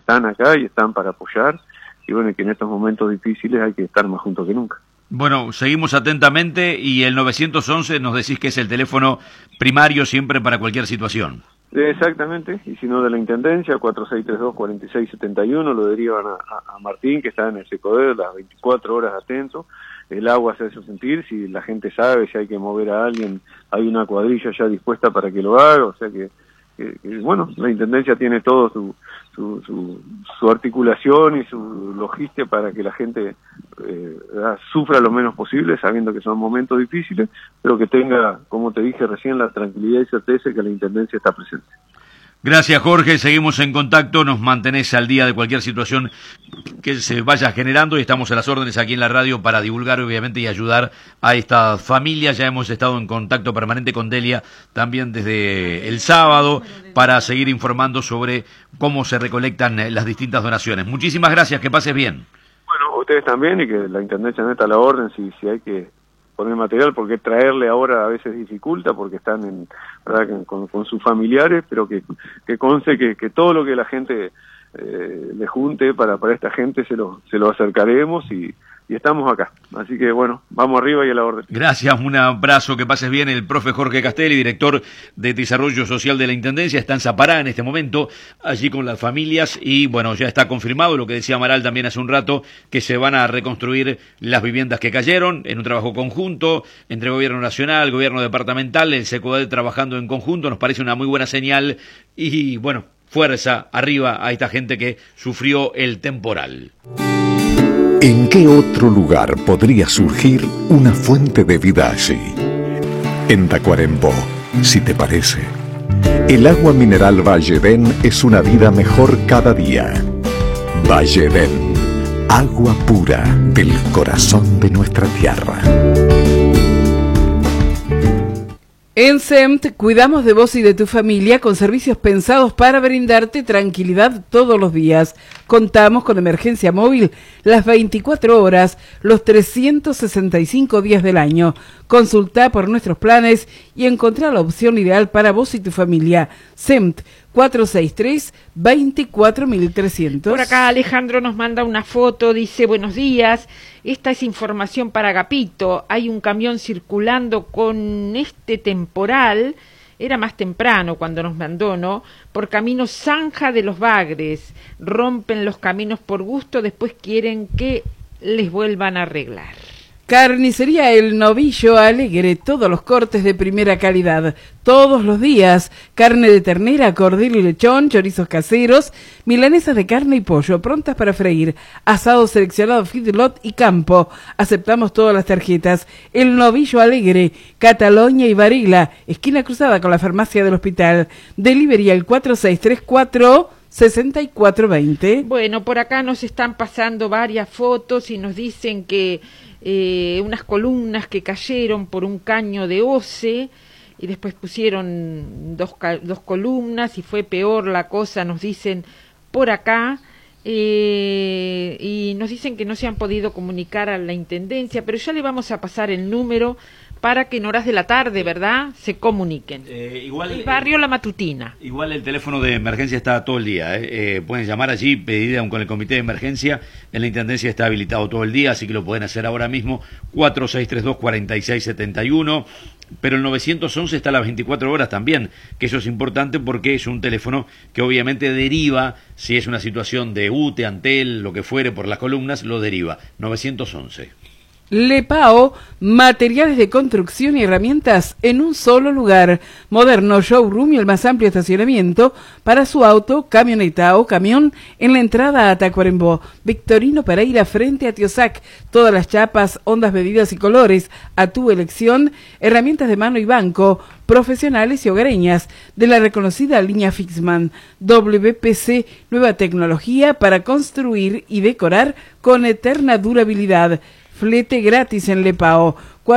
están acá y están para apoyar, y bueno, que en estos momentos difíciles hay que estar más juntos que nunca. Bueno, seguimos atentamente, y el 911 nos decís que es el teléfono primario siempre para cualquier situación. Exactamente, y si no de la Intendencia, 4632-4671, lo derivan a Martín, que está en el SECODER, las 24 horas atento. El agua se hace sentir, si la gente sabe, si hay que mover a alguien, hay una cuadrilla ya dispuesta para que lo haga, o sea que bueno, la Intendencia tiene todo su articulación y su logística para que la gente sufra lo menos posible, sabiendo que son momentos difíciles, pero que tenga, como te dije recién, la tranquilidad y certeza de que la Intendencia está presente. Gracias, Jorge, seguimos en contacto, nos mantenés al día de cualquier situación que se vaya generando, y estamos a las órdenes aquí en la radio para divulgar, obviamente, y ayudar a estas familias. Ya hemos estado en contacto permanente con Delia también desde el sábado para seguir informando sobre cómo se recolectan las distintas donaciones. Muchísimas gracias, que pases bien. Bueno, ustedes también, y que la Intendencia no está a la orden si hay que poner material, porque traerle ahora a veces dificulta, porque están ¿verdad? Con sus familiares, pero que conste que todo lo que la gente le junte para esta gente se lo acercaremos, y estamos acá. Así que bueno, vamos arriba y a la orden. Gracias, un abrazo, que pases bien. El profe Jorge Castelli, director de Desarrollo Social de la Intendencia, está en Zapará en este momento, allí con las familias, y bueno, ya está confirmado lo que decía Amaral también hace un rato, que se van a reconstruir las viviendas que cayeron en un trabajo conjunto entre Gobierno Nacional, Gobierno Departamental, el SECODER trabajando en conjunto. Nos parece una muy buena señal, y bueno, fuerza arriba a esta gente que sufrió el temporal. ¿En qué otro lugar podría surgir una fuente de vida así? En Tacuarembó, si te parece. El agua mineral Valleden es una vida mejor cada día. Valleden, agua pura del corazón de nuestra tierra. En SEMT cuidamos de vos y de tu familia con servicios pensados para brindarte tranquilidad todos los días. Contamos con emergencia móvil las 24 horas, los 365 días del año. Consulta por nuestros planes y encontrá la opción ideal para vos y tu familia. SEMT 463-24300. Por acá Alejandro nos manda una foto, dice: buenos días, esta es información para Agapito. Hay un camión circulando con este temporal, era más temprano cuando nos mandó, ¿no? Por camino Zanja de los Bagres, rompen los caminos por gusto, después quieren que les vuelvan a arreglar. Carnicería El Novillo Alegre, todos los cortes de primera calidad, todos los días, carne de ternera, cordero y lechón, chorizos caseros, milanesas de carne y pollo, prontas para freír, asado seleccionado feedlot y campo, aceptamos todas las tarjetas. El Novillo Alegre, Cataluña y Varela, esquina cruzada con la farmacia del hospital, delivery al 4634-6420. Bueno, por acá nos están pasando varias fotos y nos dicen que unas columnas que cayeron por un caño de OCE, y después pusieron dos columnas y fue peor la cosa, nos dicen por acá, y nos dicen que no se han podido comunicar a la Intendencia, pero ya le vamos a pasar el número para que en horas de la tarde, ¿verdad?, se comuniquen. Igual, el barrio La Matutina. Igual el teléfono de emergencia está todo el día. Pueden llamar allí, pedir aún con el comité de emergencia. En la Intendencia está habilitado todo el día, así que lo pueden hacer ahora mismo. 4632-4671. Pero el 911 está a las 24 horas también, que eso es importante porque es un teléfono que obviamente deriva, si es una situación de UTE, Antel, lo que fuere, por las columnas, lo deriva. 911. Lepao, materiales de construcción y herramientas en un solo lugar. Moderno showroom y el más amplio estacionamiento para su auto, camioneta o camión en la entrada a Tacuarembó. Victorino Pereira frente a Tiosac. Todas las chapas, ondas, medidas y colores a tu elección. Herramientas de mano y banco, profesionales y hogareñas de la reconocida línea Fixman. WPC, nueva tecnología para construir y decorar con eterna durabilidad. Flete gratis en Lepao,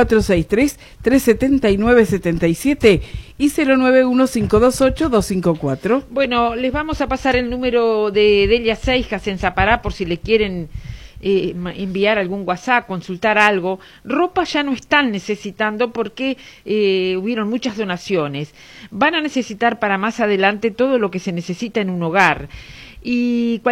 463-379-77 y 091-528-254. Bueno, les vamos a pasar el número de Delia Seijas en Zapará por si le quieren enviar algún WhatsApp, consultar algo. Ropa ya no están necesitando porque hubieron muchas donaciones. Van a necesitar para más adelante todo lo que se necesita en un hogar. Y